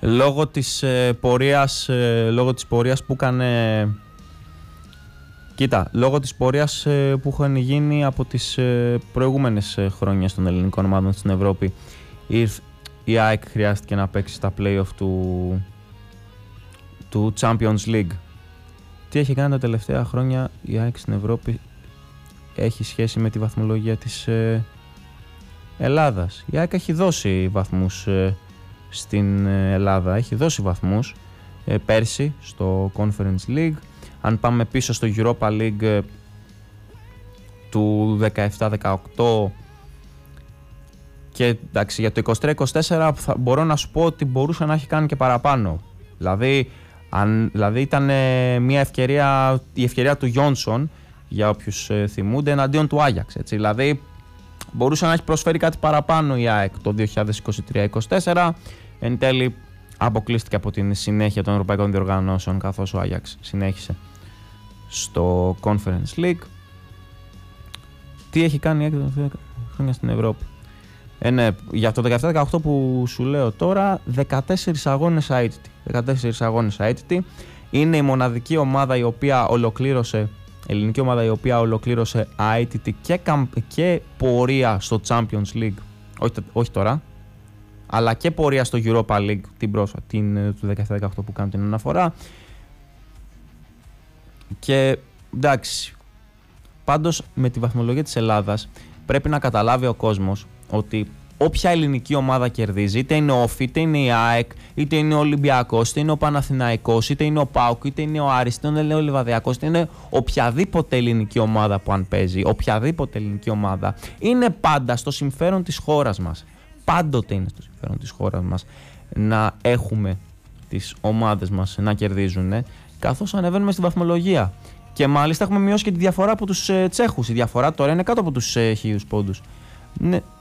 λόγω της πορείας που έκανε. Κοίτα, λόγω της πορείας που είχαν γίνει από τις προηγούμενες χρόνια των ελληνικών ομάδων στην Ευρώπη, η ΑΕΚ χρειάστηκε να παίξει στα play-off του Champions League. Τι έχει κάνει τα τελευταία χρόνια η ΑΕΚ στην Ευρώπη έχει σχέση με τη βαθμολογία της Ελλάδας. Η ΑΕΚ έχει δώσει βαθμούς στην Ελλάδα, έχει δώσει βαθμούς πέρσι στο Conference League. Αν πάμε πίσω στο Europa League του 17-18 και εντάξει, για το 23-24 μπορώ να σου πω ότι μπορούσε να έχει κάνει και παραπάνω. Δηλαδή ήταν μια ευκαιρία, η ευκαιρία του Γιόνσον, για όποιους θυμούνται, εναντίον του Άγιαξ. Δηλαδή μπορούσε να έχει προσφέρει κάτι παραπάνω η ΑΕΚ το 2023-24. Εν τέλει αποκλείστηκε από την συνέχεια των ευρωπαϊκών διοργανώσεων, καθώς ο Άγιαξ συνέχισε στο Conference League. Τι έχει κάνει η ΑΕΚ τα χρόνια στην Ευρώπη? Ναι, για το 17-18 που σου λέω τώρα, 14 αγώνες αίτητη. 14 αγώνες αίτητη. Είναι η μοναδική ομάδα η οποία ολοκλήρωσε, ελληνική ομάδα η οποία ολοκλήρωσε αίτητη και πορεία στο Champions League, όχι τώρα, αλλά και πορεία στο Europa League του 17-18 που κάνω την αναφορά. Και εντάξει, πάντως με τη βαθμολογία της Ελλάδας πρέπει να καταλάβει ο κόσμος ότι όποια ελληνική ομάδα κερδίζει, είτε είναι ο Όφη, είτε είναι η ΑΕΚ, είτε είναι ο Ολυμπιακός, είτε είναι ο Παναθηναϊκός, είτε είναι ο ΠΑΟΚ, είτε είναι ο Άρης, είτε είναι ο Λιβαδιακός, είτε είναι οποιαδήποτε ελληνική ομάδα που αν παίζει, οποιαδήποτε ελληνική ομάδα, είναι πάντα στο συμφέρον της χώρας μας. Πάντοτε είναι στο συμφέρον της χώρας μας να έχουμε τις ομάδες μας να κερδίζουν, καθώς ανεβαίνουμε στη βαθμολογία. Και μάλιστα έχουμε μειώσει και τη διαφορά από τους Τσέχους. Η διαφορά τώρα είναι κάτω από τους 1000 πόντους. Ναι,